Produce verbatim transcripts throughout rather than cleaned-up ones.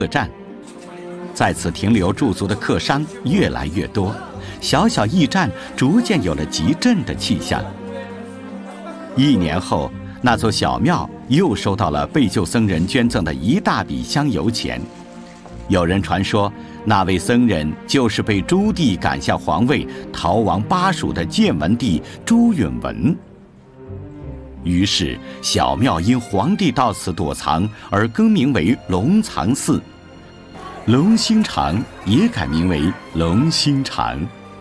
客栈。在此停留驻足的客商越来越多，小小驿站逐渐有了集镇的气象。一年后，那座小庙又收到了被救僧人捐赠的一大笔香油钱。有人传说，那位僧人就是被朱棣赶下皇位、逃亡巴蜀的建文帝朱允炆。于是，小庙因皇帝到此躲藏而更名为龙藏寺，龙兴长也改名为龙兴长。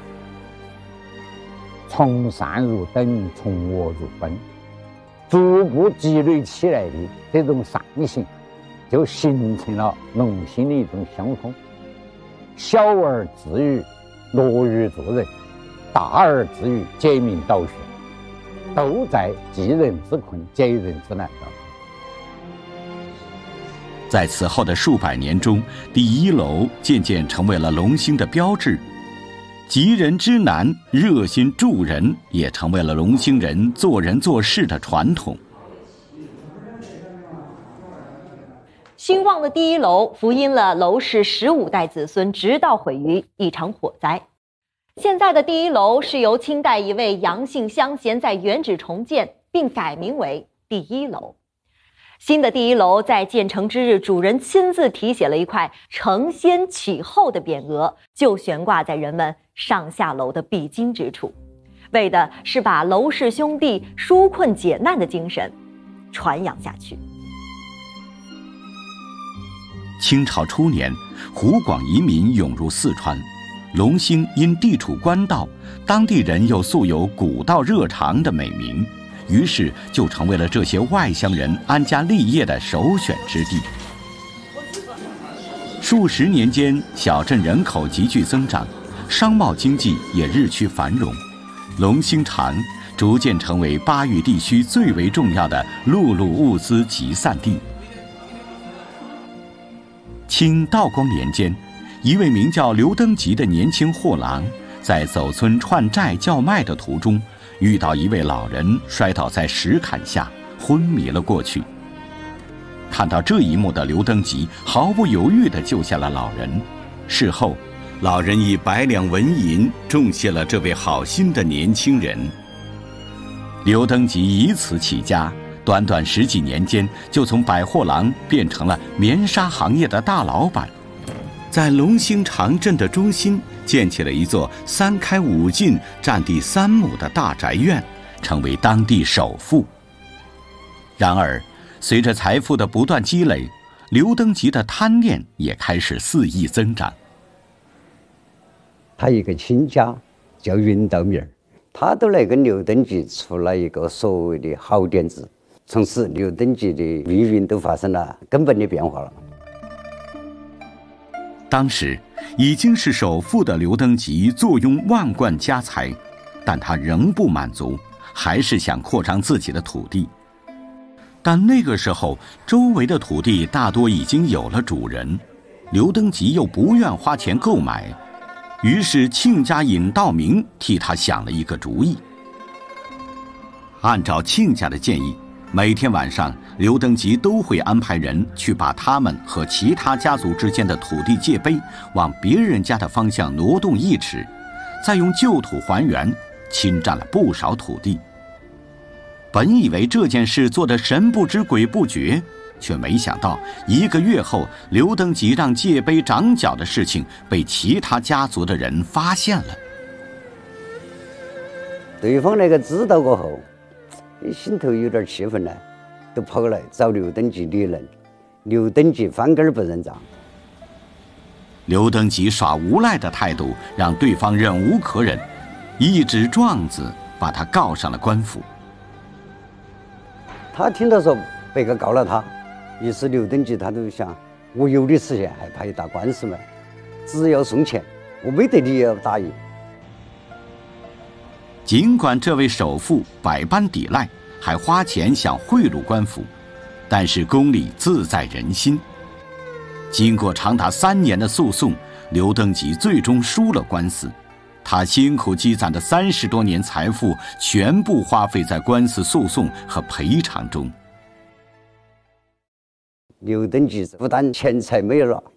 从善如登，从恶如奔，逐步积累起来的这种善行，就形成了龙兴的一种乡风。小而志于乐于助人，大而志于解民导学，都在济人之困，解人之难当中。 在此后的数百年中，第一楼渐渐成为了龙兴的标志。急人之难，热心助人也成为了龙兴人做人做事的传统。 兴旺的第一楼福音了楼氏十五代子孙，直到毁于一场火灾。现在的第一楼是由清代一位杨姓乡贤在原址重建，并改名为第一楼。新的第一楼在建成之日，主人亲自题写了一块承先启后的匾额，就悬挂在人们上下楼的必经之处，为的是把楼氏兄弟纾困解难的精神传扬下去。 清朝初年，湖广移民涌入四川，龙兴因地处官道，当地人又素有古道热肠的美名，于是就成为了这些外乡人安家立业的首选之地。数十年间，小镇人口急剧增长，商贸经济也日趋繁荣，龙兴长逐渐成为巴渝地区最为重要的陆路物资集散地。清道光年间，一位名叫刘登吉的年轻货郎，在走村串寨叫卖的途中，遇到一位老人摔倒在石坎下，昏迷了过去。看到这一幕的刘登吉毫不犹豫地救下了老人。事后，老人以百两纹银重谢了这位好心的年轻人。刘登吉以此起家，短短十几年间就从百货郎变成了棉纱行业的大老板，在龙兴长镇的中心建起了一座三开五进、占地三亩的大宅院，成为当地首富。然而，随着财富的不断积累，刘登吉的贪念也开始肆意增长。 他一个亲家叫云道明，他都来跟刘登吉出了一个所谓的好点子，从此刘登吉的命运都发生了根本的变化了。 当时已经是首富的刘登吉坐拥万贯家财，但他仍不满足，还是想扩张自己的土地。但那个时候，周围的土地大多已经有了主人，刘登吉又不愿花钱购买，于是亲家尹道明替他想了一个主意。按照亲家的建议，每天晚上，刘登吉都会安排人去把他们和其他家族之间的土地界碑往别人家的方向挪动一尺，再用旧土还原，侵占了不少土地。本以为这件事做得神不知鬼不觉，却没想到一个月后，刘登吉让界碑长角的事情被其他家族的人发现了。 对方那个知道过后，心头有点气愤呢，都跑来找刘登吉理论。刘登吉翻根不认账。 刘登吉耍无赖的态度让对方忍无可忍，一纸状子把他告上了官府。 他听到说被告告了他，于是刘登吉他就想，我有的时间还怕一打官司吗？只要送钱，我没得理由答应。 尽管这位首富百般抵赖，还花钱想贿赂官府，但是公理自在人心。经过长达三年的诉讼，刘登吉最终输了官司。他辛苦积攒的三十多年财富全部花费在官司诉讼和赔偿中。 刘登吉不但钱财没有了，